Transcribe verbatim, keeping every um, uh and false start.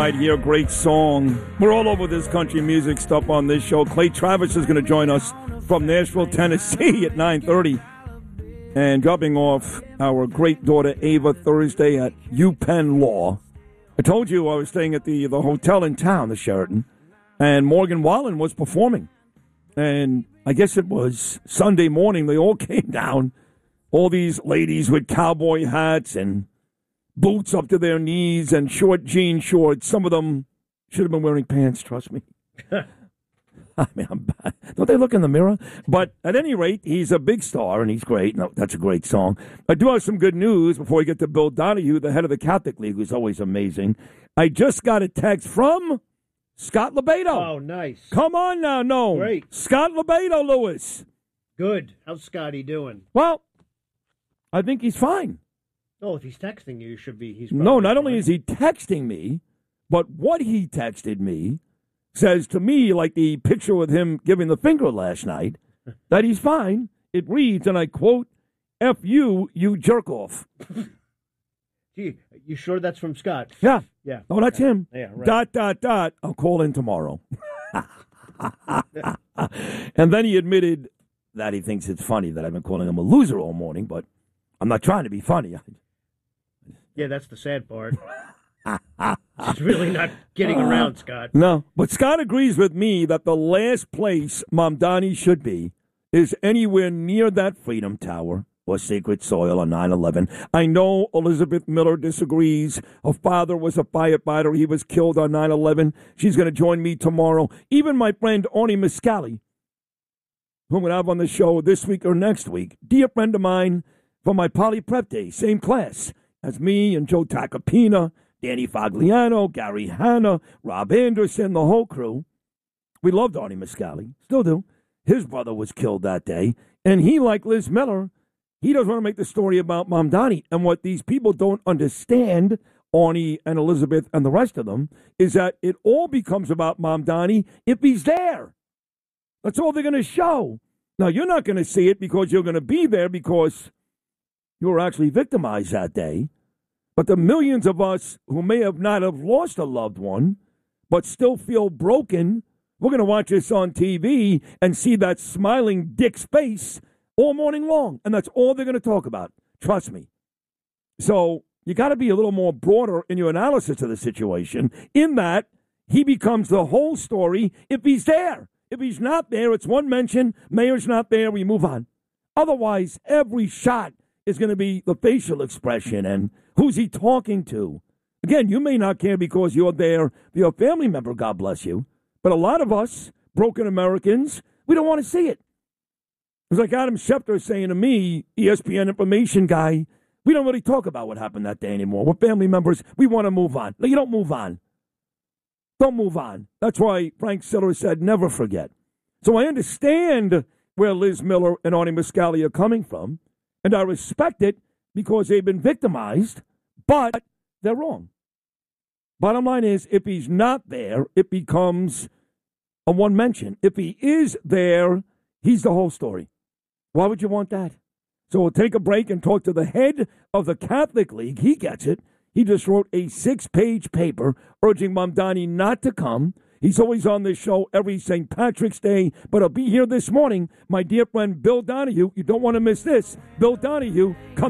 Right here, great song. We're all over this country music stuff on this show. Clay Travis is going to join us from Nashville, Tennessee at nine thirty. And dropping off our great daughter Ava Thursday at UPenn Law. I told you I was staying at the, the hotel in town, the Sheraton, and Morgan Wallen was performing. And I guess it was Sunday morning, they all came down, all these ladies with cowboy hats and boots up to their knees and short jean shorts. Some of them should have been wearing pants, trust me. I mean, I'm bad. Don't they look in the mirror? But at any rate, he's a big star, and he's great. No, that's a great song. I do have some good news before we get to Bill Donahue, the head of the Catholic League, who's always amazing. I just got a text from Scott Lebedo. Oh, nice. Come on now, no. Great. Scott Lebedo, Lewis. Good. How's Scotty doing? Well, I think he's fine. Oh, if he's texting you, you should be. He's no, not fine. only is he texting me, but what he texted me says to me, like the picture with him giving the finger last night, that he's fine. It reads, and I quote, F you, you jerk off. Gee, you sure that's from Scott? Yeah. Yeah. Oh, that's okay. him. Yeah, right. Dot, dot, dot. I'll call in tomorrow. And then he admitted that he thinks it's funny that I've been calling him a loser all morning, but I'm not trying to be funny. Yeah, that's the sad part. It's really not getting uh, around, Scott. No, but Scott agrees with me that the last place Mamdani should be is anywhere near that Freedom Tower or sacred soil on nine eleven. I know Elizabeth Miller disagrees. Her father was a firefighter. He was killed on nine eleven. She's going to join me tomorrow. Even my friend Arnie Miscali, who I'm going to have on the show this week or next week, dear friend of mine from my Poly Prep Day, same class as me and Joe Tacopina, Danny Fagliano, Gary Hanna, Rob Anderson, the whole crew. We loved Arnie Miscali. Still do. His brother was killed that day. And he, like Liz Miller, he doesn't want to make the story about Mamdani. And what these people don't understand, Arnie and Elizabeth and the rest of them, is that it all becomes about Mamdani if he's there. That's all they're going to show. Now, you're not going to see it because you're going to be there because you were actually victimized that day. But the millions of us who may have not have lost a loved one, but still feel broken, we're going to watch this on T V and see that smiling dick's face all morning long. And that's all they're going to talk about. Trust me. So you got to be a little more broader in your analysis of the situation, in that he becomes the whole story if he's there. If he's not there, it's one mention, mayor's not there, we move on. Otherwise, every shot is going to be the facial expression and who's he talking to. Again, you may not care because you're there, you're a family member, God bless you. But a lot of us, broken Americans, we don't want to see it. It's like Adam Schefter saying to me, E S P N information guy, we don't really talk about what happened that day anymore. We're family members. We want to move on. No, you don't move on. Don't move on. That's why Frank Siller said never forget. So I understand where Liz Miller and Arnie Miscali are coming from, and I respect it because they've been victimized, but they're wrong. Bottom line is, if he's not there, it becomes a one mention. If he is there, he's the whole story. Why would you want that? So we'll take a break and talk to the head of the Catholic League. He gets it. He just wrote a six-page paper urging Mamdani not to come. He's always on this show every Saint Patrick's Day, but he'll be here this morning. My dear friend Bill Donahue, you don't want to miss this. Bill Donahue comes.